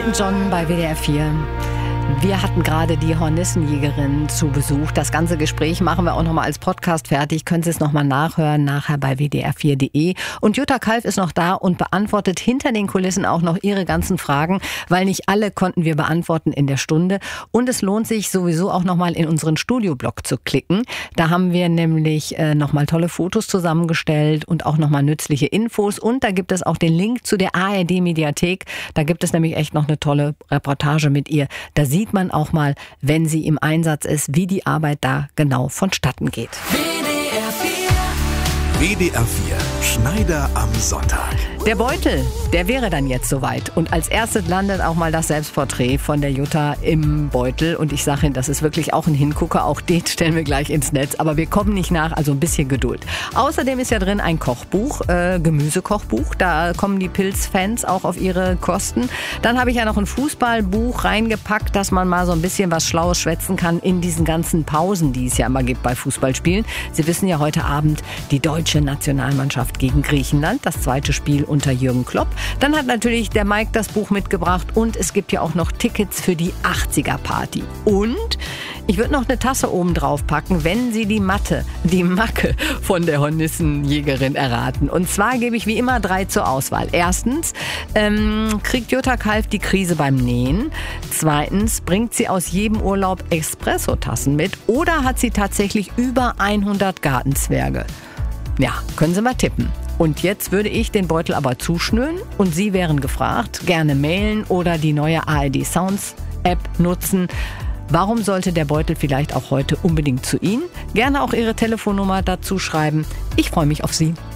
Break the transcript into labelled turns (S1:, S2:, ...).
S1: Elton John bei WDR 4. Wir hatten gerade die Hornissenjägerin zu Besuch. Das ganze Gespräch machen wir auch nochmal als Podcast fertig. Können Sie es nochmal nachhören, nachher bei wdr4.de. Und Jutta Kalf ist noch da und beantwortet hinter den Kulissen auch noch Ihre ganzen Fragen, weil nicht alle konnten wir beantworten in der Stunde. Und es lohnt sich sowieso auch nochmal in unseren Studioblog zu klicken. Da haben wir nämlich nochmal tolle Fotos zusammengestellt und auch nochmal nützliche Infos. Und da gibt es auch den Link zu der ARD-Mediathek. Da gibt es nämlich echt noch eine tolle Reportage mit ihr. Da sieht man auch mal, wenn sie im Einsatz ist, wie die Arbeit da genau vonstatten geht.
S2: WDR 4 Schneider am Sonntag.
S1: Der Beutel, der wäre dann jetzt soweit. Und als erstes landet auch mal das Selbstporträt von der Jutta im Beutel. Und ich sage Ihnen, das ist wirklich auch ein Hingucker. Auch den stellen wir gleich ins Netz. Aber wir kommen nicht nach, also ein bisschen Geduld. Außerdem ist ja drin ein Kochbuch, Gemüsekochbuch. Da kommen die Pilzfans auch auf ihre Kosten. Dann habe ich ja noch ein Fußballbuch reingepackt, dass man mal so ein bisschen was Schlaues schwätzen kann in diesen ganzen Pausen, die es ja immer gibt bei Fußballspielen. Sie wissen ja, heute Abend die deutsche Nationalmannschaft gegen Griechenland. Das zweite Spiel unter Jürgen Klopp. Dann hat natürlich der Mike das Buch mitgebracht und es gibt ja auch noch Tickets für die 80er-Party. Und ich würde noch eine Tasse oben drauf packen, wenn Sie die Macke von der Hornissenjägerin erraten. Und zwar gebe ich wie immer 3 zur Auswahl. Erstens, kriegt Jutta Kalf die Krise beim Nähen? Zweitens, bringt sie aus jedem Urlaub Espresso-Tassen mit? Oder hat sie tatsächlich über 100 Gartenzwerge? Ja, können Sie mal tippen. Und jetzt würde ich den Beutel aber zuschnüren und Sie wären gefragt, gerne mailen oder die neue ARD Sounds App nutzen. Warum sollte der Beutel vielleicht auch heute unbedingt zu Ihnen? Gerne auch Ihre Telefonnummer dazu schreiben. Ich freue mich auf Sie.